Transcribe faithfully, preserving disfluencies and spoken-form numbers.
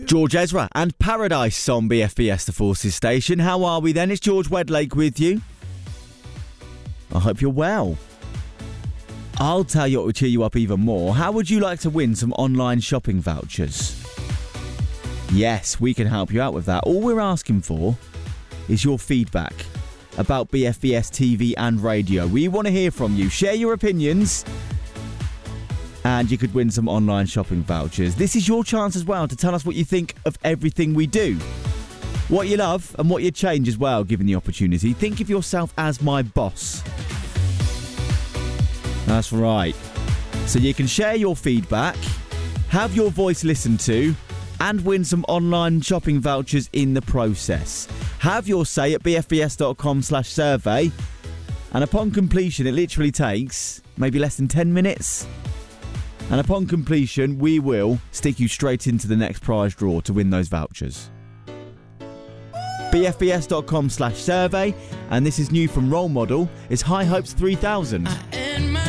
George Ezra and Paradise on B F B S The Forces station. How are we then? It's George Wedlake with you. I hope you're well. I'll tell you what will cheer you up even more. How would you like to win some online shopping vouchers? Yes, we can help you out with that. All we're asking for is your feedback about B F B S T V and radio. We want to hear from you. Share your opinions and you could win some online shopping vouchers. This is your chance as well to tell us what you think of everything we do. What you love and what you change as well, given the opportunity. Think of yourself as my boss. That's right. So you can share your feedback, have your voice listened to, and win some online shopping vouchers in the process. Have your say at bfbs.com slash survey. And upon completion, it literally takes maybe less than ten minutes. And upon completion, we will stick you straight into the next prize draw to win those vouchers. bfbs.com slash survey. And this is new from Role Model. It's High Hopes three thousand. I end my